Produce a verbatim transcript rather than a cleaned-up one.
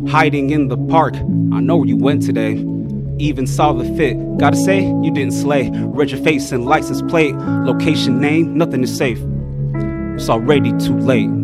hiding in the park. I know where you went today. Even saw the fit. Gotta say, you didn't slay. Read your face and license plate. Location name, nothing is safe. It's already too late.